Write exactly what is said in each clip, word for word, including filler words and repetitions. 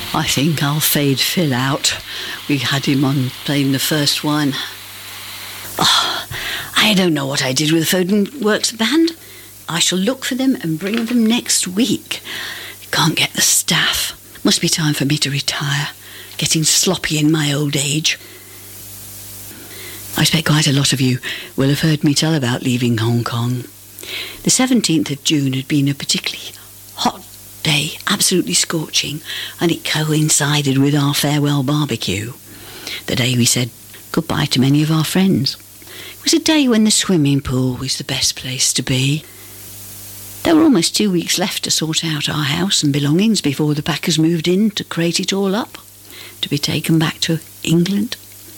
I think I'll fade Phil out. We had him on playing the first one. Oh, I don't know what I did with the Foden Works band. I shall look for them and bring them next week. Can't get the staff. Must be time for me to retire. Getting sloppy in my old age. I expect quite a lot of you will have heard me tell about leaving Hong Kong. The seventeenth of June had been a particularly hot day, absolutely scorching, and it coincided with our farewell barbecue, the day we said goodbye to many of our friends. It was a day when the swimming pool was the best place to be. There were almost two weeks left to sort out our house and belongings before the packers moved in to crate it all up, to be taken back to England.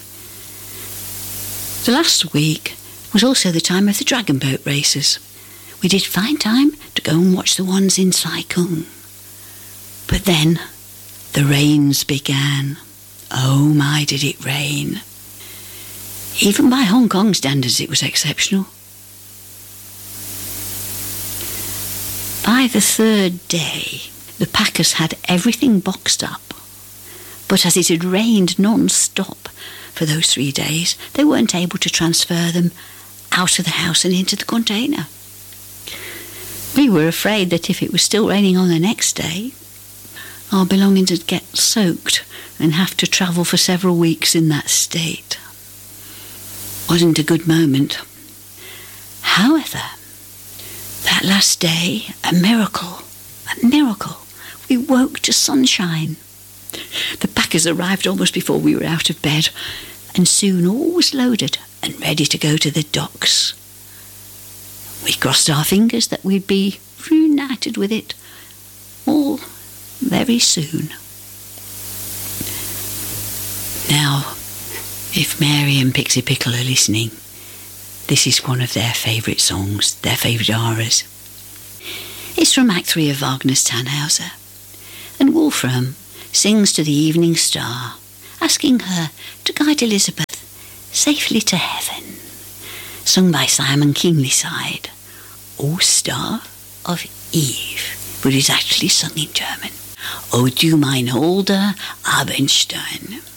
The last week was also the time of the dragon boat races. We did find time to go and watch the ones in Sai Kung. But then the rains began. Oh my, did it rain. Even by Hong Kong standards it was exceptional. By the third day, the packers had everything boxed up. But as it had rained non-stop for those three days, they weren't able to transfer them out of the house and into the container. We were afraid that if it was still raining on the next day, our belongings would get soaked and have to travel for several weeks in that state. Wasn't a good moment. However, that last day, a miracle, a miracle. We woke to sunshine. The packers arrived almost before we were out of bed, and soon all was loaded and ready to go to the docks. We crossed our fingers that we'd be reunited with it all very soon. Now, if Mary and Pixie Pickle are listening, this is one of their favourite songs, their favourite arias. It's from Act Three of Wagner's Tannhauser, and Wolfram sings to the evening star, asking her to guide Elizabeth safely to heaven, sung by Simon Kinglyside, O Star of Eve, but it's actually sung in German. O du mein holder Abendstern.